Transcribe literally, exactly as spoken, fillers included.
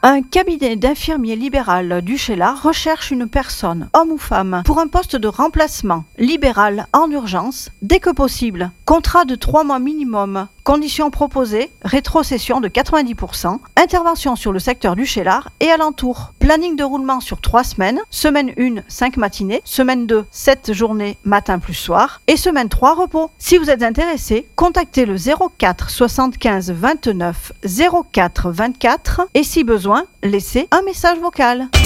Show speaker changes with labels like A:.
A: Un cabinet d'infirmiers libéral du Cheylard recherche une personne, homme ou femme, pour un poste de remplacement libéral en urgence, dès que possible. Contrat de trois mois minimum. Conditions proposées, rétrocession de quatre-vingt-dix pour cent, intervention sur le secteur du Cheylard et alentour. Planning de roulement sur trois semaines, semaine un, cinq matinées, semaine deux, sept journées, matin plus soir, et semaine trois, repos. Si vous êtes intéressé, contactez le zéro quatre soixante-quinze vingt-neuf zéro quatre vingt-quatre et si besoin, laissez un message vocal.